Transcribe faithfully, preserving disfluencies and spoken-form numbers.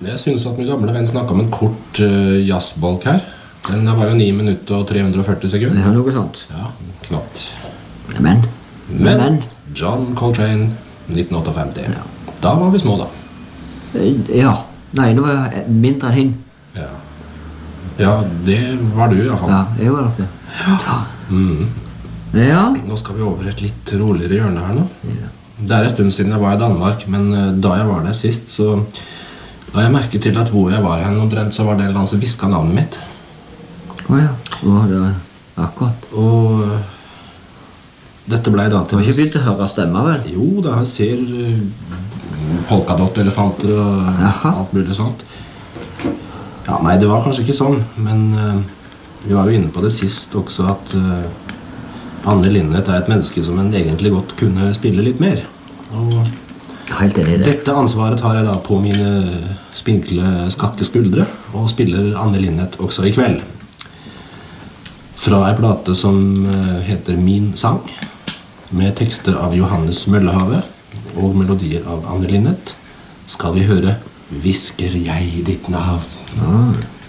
Jeg synes at min gamle venn snakket om en kort uh, jazzbolk her. Den var jo ni minutter og tre hundre og førti sekunder. Ja, noe sånt. Ja, knapt. Men, Men, men. John Coltrane, nitten femtiåtte. Ja. Da var vi små da. Ja, nei, det var mindre enn hin. Ja. Ja, det var du i hvert fall. Ja, jeg var nok det. Ja. Mm. Ja. Nå skal vi over et litt roligere hjørne her nå. Ja. Det er en stund siden jeg var i Danmark, men uh, da jeg var der sist, så da jeg merket til at hvor jeg var hen omtrent, så var det en eller annen som visket navnet mitt. Åja, oh, ja. Det var akkurat. Og uh, dette ble da Du til... har ikke begynt å høre stemmer, vel? Jo, da jeg ser uh, polkadott-elefanter og Jaha. alt mulig sånt. Ja, nei, det var kanskje ikke sånn, men uh, vi var jo inne på det sist også at uh, Anne Linnet er et menneske som en egentlig godt kunne spille litt mer. Og Helt enig i det. dette ansvaret tar jeg da på mine spinkle, skakke skuldre, og spiller Anne Linnet også i kveld. Fra en plate som uh, heter Min sang, med tekster av Johannes Møllehave og melodier av Anne Linnet, skal vi høre Hvisker jeg ditt navn. Ah.